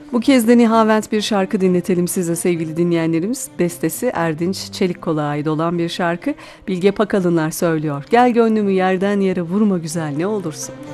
Bu kez de Nihavent bir şarkı dinletelim size sevgili dinleyenlerimiz. Bestesi Erdinç Çelikkol'a ait olan bir şarkı. Bilge Pakalınlar söylüyor. Gel gönlümü yerden yere vurma güzel ne olursun.